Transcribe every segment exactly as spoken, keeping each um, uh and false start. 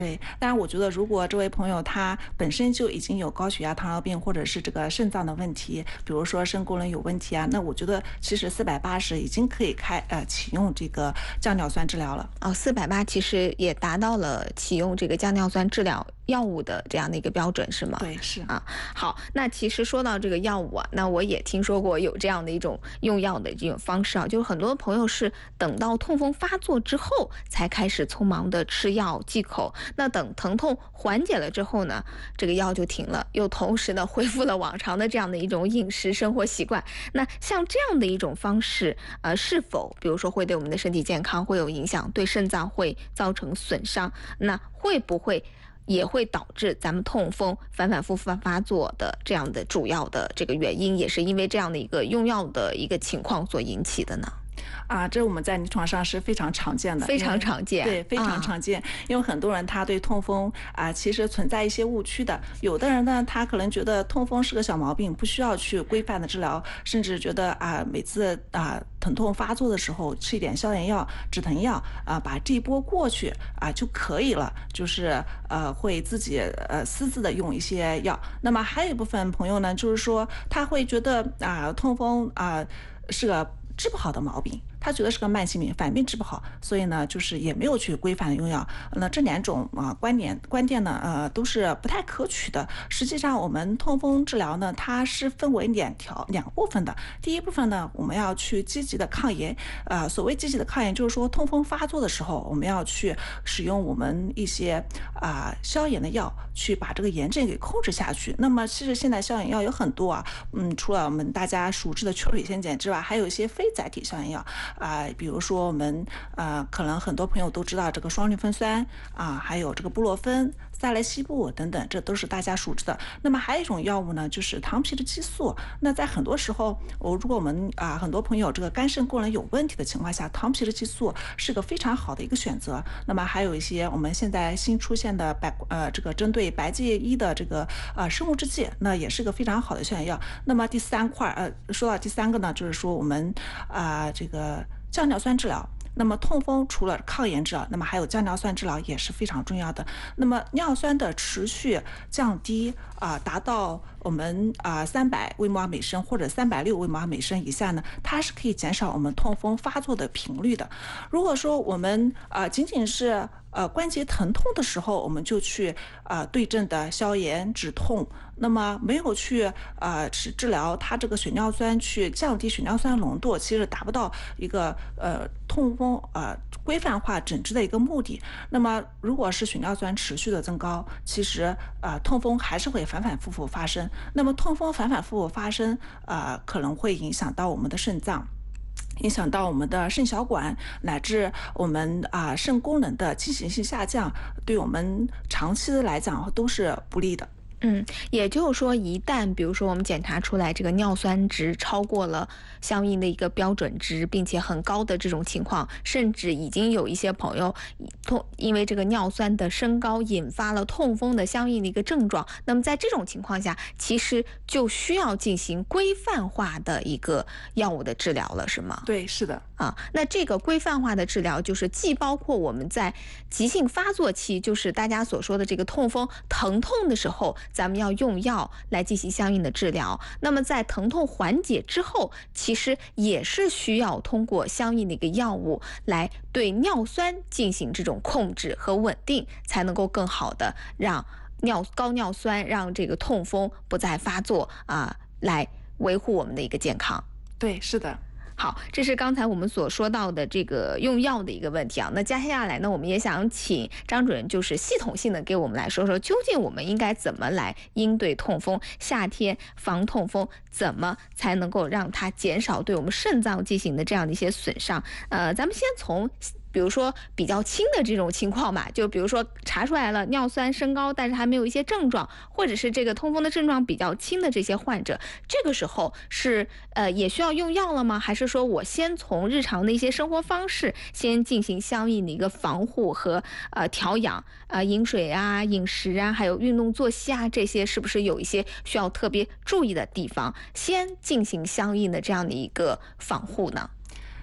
对，当然我觉得如果这位朋友他本身就已经有高血压、糖尿病或者是这个肾脏的问题，比如说肾功能有问题啊，那我觉得其实四百八十已经可以开呃启用这个降尿酸治疗了。 哦，四百八其实也达到了启用这个降尿酸治疗药物的这样的一个标准，是吗？ 对，是啊。好，那其实说到这个药物啊，那我也听说过有这样的一种用药的这种方式啊，就是很多朋友是等到痛风发作之后才开始匆忙的吃药忌口，那等疼痛缓解了之后呢，这个药就停了，又同时呢恢复了往常的这样的一种饮食生活习惯。那像这样的一种方式，呃，是否比如说会对我们的身体健康会有影响，对肾脏会造成损伤？那会不会也会导致咱们痛风反反复复发作的这样的主要的这个原因，也是因为这样的一个用药的一个情况所引起的呢？ 啊，这我们在临床上是非常常见的， 非常常见， 对，非常常见。啊、因为很多人他对痛风啊，其实存在一些误区的。有的人呢，他可能觉得痛风是个小毛病，不需要去规范的治疗，甚至觉得啊，每次啊疼痛发作的时候吃一点消炎药、止疼药啊，把这一波过去啊就可以了，就是呃会自己呃私自的用一些药。那么还有一部分朋友呢，就是说他会觉得啊痛风啊是个治不好的毛病，他觉得是个慢性病，反病治不好，所以呢，就是也没有去规范的用药。那这两种啊观点观点呢，呃，都是不太可取的。实际上，我们痛风治疗呢，它是分为两条两部分的。第一部分呢，我们要去积极的抗炎。呃，所谓积极的抗炎，就是说痛风发作的时候，我们要去使用我们一些啊、呃、消炎的药，去把这个炎症给控制下去。那么，其实现在消炎药有很多啊，嗯，除了我们大家熟知的缺水仙碱之外，还有一些非载体消炎药。啊、呃，比如说我们呃，可能很多朋友都知道这个双氯芬酸啊、呃，还有这个布洛芬、赛莱西布等等，这都是大家熟知的。那么还有一种药物呢，就是糖皮质激素。那在很多时候，我、哦、如果我们啊、呃、很多朋友这个肝肾功能有问题的情况下，糖皮质激素是个非常好的一个选择。那么还有一些我们现在新出现的白呃这个针对白介一的这个呃生物制剂，那也是个非常好的消炎药。那么第三块呃说到第三个呢，就是说我们啊、呃、这个。降尿酸治疗，那么痛风除了抗炎治疗，那么还有降尿酸治疗也是非常重要的。那么尿酸的持续降低啊、呃，达到我们啊三百微摩尔每升或者三百六微摩尔每升以下呢，它是可以减少我们痛风发作的频率的。如果说我们啊、呃、仅仅是呃关节疼痛的时候，我们就去啊、呃、对症的消炎止痛，那么没有去啊治治疗它这个血尿酸，去降低血尿酸浓度，其实达不到一个呃痛风啊、呃、规范化诊治的一个目的。那么如果是血尿酸持续的增高，其实啊、呃、痛风还是会反反复复发生。那么痛风反反复复发生，啊、呃、可能会影响到我们的肾脏。影响到我们的肾小管，乃至我们啊肾功能的进行性下降，对我们长期的来讲都是不利的。 嗯，也就是说，一旦比如说我们检查出来这个尿酸值超过了相应的一个标准值，并且很高的这种情况，甚至已经有一些朋友痛因为这个尿酸的升高引发了痛风的相应的一个症状，那么在这种情况下，其实就需要进行规范化的一个药物的治疗了，是吗？ 对，是的。 啊，那这个规范化的治疗就是既包括我们在急性发作期，就是大家所说的这个痛风疼痛的时候，咱们要用药来进行相应的治疗。那么在疼痛缓解之后，其实也是需要通过相应的一个药物来对尿酸进行这种控制和稳定，才能够更好的让尿高尿酸让这个痛风不再发作啊，来维护我们的一个健康。 对，是的。 好，这是刚才我们所说到的这个用药的一个问题啊。那接下来呢，我们也想请张主任就是系统性的给我们来说说，究竟我们应该怎么来应对痛风？夏天防痛风，怎么才能够让它减少对我们肾脏进行的这样的一些损伤？呃，咱们先从比如说比较轻的这种情况吧，就比如说查出来了尿酸升高，但是还没有一些症状，或者是这个痛风的症状比较轻的这些患者，这个时候是呃也需要用药了吗？还是说我先从日常的一些生活方式先进行相应的一个防护和呃调养啊、呃，饮水啊、饮食啊，还有运动作息啊，这些是不是有一些需要特别注意的地方？先进行相应的这样的一个防护呢？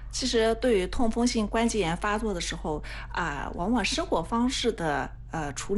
其实对于痛风性关节炎发作的时候啊，往往生活方式的呃处理。